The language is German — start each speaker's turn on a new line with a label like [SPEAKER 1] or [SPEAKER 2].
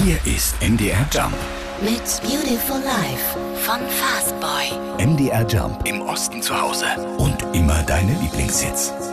[SPEAKER 1] Hier ist MDR Jump.
[SPEAKER 2] Mit Beautiful Life von Fastboy.
[SPEAKER 1] MDR Jump. Im Osten zu Hause. Und immer deine Lieblingshits.